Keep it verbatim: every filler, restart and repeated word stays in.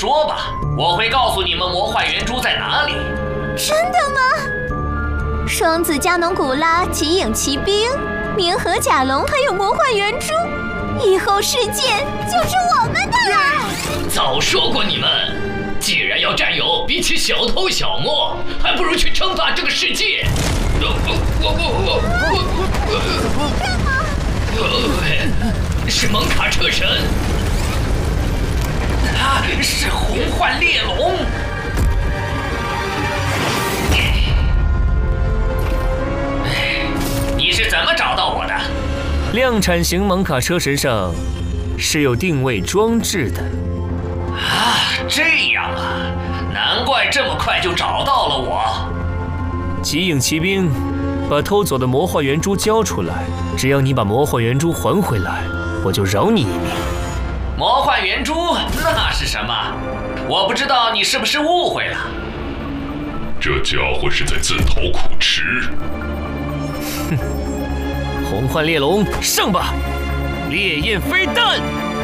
说吧，我会告诉你们魔幻圆珠在哪里。 真的吗？双子加农古拉、极影骑兵、冥河甲龙，还有魔幻圆珠，以后世界就是我们的了。 早说过你们，既然要占有，比起小偷小摸，还不如去称霸这个世界。我我我我你干嘛？ 是蒙卡车神，啊，是红幻猎龙。你是怎么找到我的？ 量产型蒙卡车神上是有定位装置的。 啊，这样啊，难怪这么快就找到了我。 极影骑兵，把偷走的魔幻圆珠交出来，只要你把魔幻圆珠还回来，我就饶你一命。 魔幻圆珠那是什么？我不知道，你是不是误会了？ 这家伙是在自讨苦吃。 哼，红幻猎龙，上吧！烈焰飞弹。